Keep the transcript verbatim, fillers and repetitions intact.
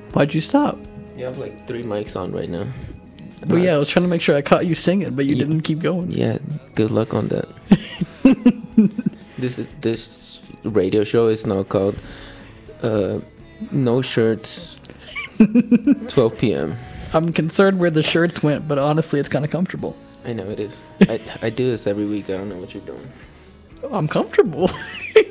Why'd you stop? You have like three mics on right now. But yeah, I was trying to make sure I caught you singing, but you yeah, didn't keep going. Yeah, good luck on that. this is this radio show is now called uh, No Shirts, twelve p.m. I'm concerned where the shirts went, but honestly, it's kind of comfortable. I know it is. I, I do this every week. I don't know what you're doing. I'm comfortable.